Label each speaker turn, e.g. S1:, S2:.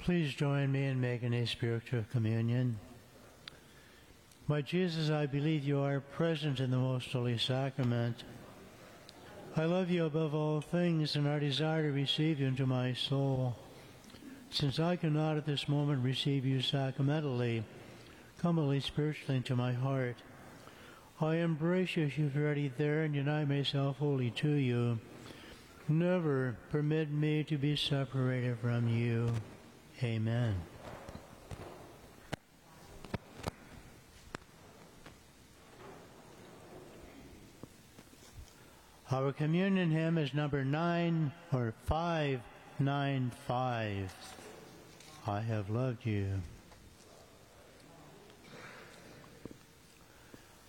S1: Please join me in making a spiritual communion. My Jesus, I believe you are present in the most holy sacrament. I love you above all things, and I desire to receive you into my soul. Since I cannot at this moment receive you sacramentally, come at least spiritually into my heart. I embrace you as you're already there and unite myself wholly to you. Never permit me to be separated from you. Amen. Our communion hymn is number 595. I have loved you.